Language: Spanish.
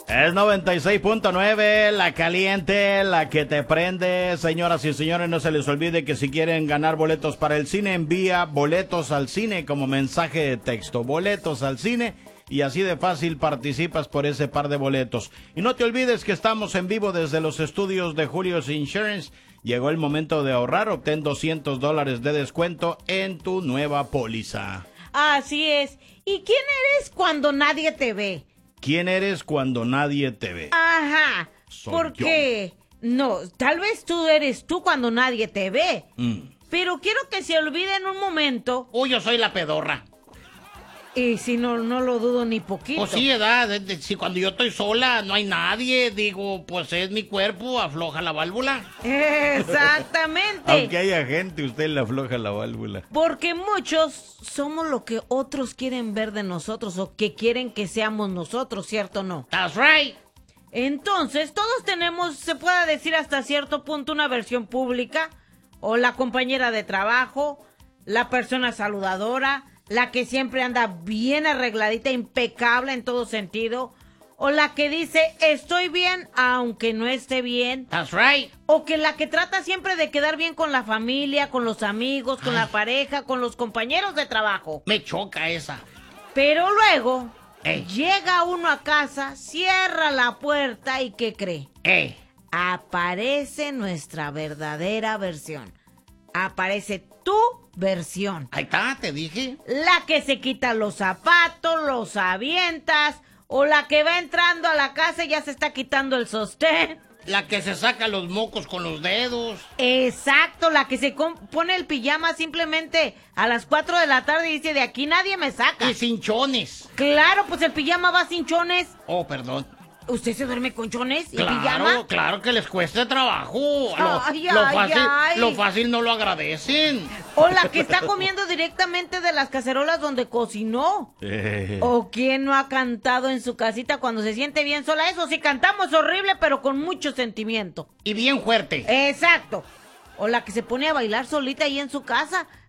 Es 96.9, la caliente, la que te prende. Señoras y señores, no se les olvide que si quieren ganar boletos para el cine, envía boletos al cine como mensaje de texto. Boletos al cine y así de fácil participas por ese par de boletos. Y no te olvides que estamos en vivo desde los estudios de Julio's Insurance. Llegó el momento de ahorrar, obtén $200 de descuento en tu nueva póliza. Así es. ¿Y quién eres cuando nadie te ve? ¿Quién eres cuando nadie te ve? Ajá. ¿Por qué? No, tal vez tú eres tú cuando nadie te ve. Pero quiero que se olviden un momento. Uy, yo soy la pedorra. Y si no lo dudo ni poquito. Pues sí, edad. Si cuando yo estoy sola no hay nadie, digo, pues es mi cuerpo, afloja la válvula. Exactamente. Aunque haya gente, usted le afloja la válvula. Porque muchos somos lo que otros quieren ver de nosotros o que quieren que seamos nosotros, ¿cierto o no? That's right. Entonces, todos tenemos, se puede decir hasta cierto punto, una versión pública, o la compañera de trabajo, la persona saludadora, la que siempre anda bien arregladita, impecable en todo sentido, o la que dice, estoy bien aunque no esté bien. That's right. O que la que trata siempre de quedar bien con la familia, con los amigos, con la pareja, con los compañeros de trabajo. Me choca esa. Pero luego, llega uno a casa, cierra la puerta y ¿qué cree? Aparece nuestra verdadera versión. Aparece tu versión. Ahí está, te dije. La que se quita los zapatos, los avientas, o la que va entrando a la casa y ya se está quitando el sostén. La que se saca los mocos con los dedos. Exacto, la que se pone el pijama simplemente a las 4 de la tarde y dice, de aquí nadie me saca. Y sin chones. Claro, pues el pijama va sin chones. Oh, perdón. ¿Usted se duerme con chones y Claro, pijama? claro que les cuesta trabajo. Ay, Lo fácil no lo agradecen. O la que está comiendo directamente de las cacerolas donde cocinó. O quien no ha cantado en su casita cuando se siente bien sola. Eso sí, cantamos horrible, pero con mucho sentimiento. Y bien fuerte. Exacto. O la que se pone a bailar solita ahí en su casa.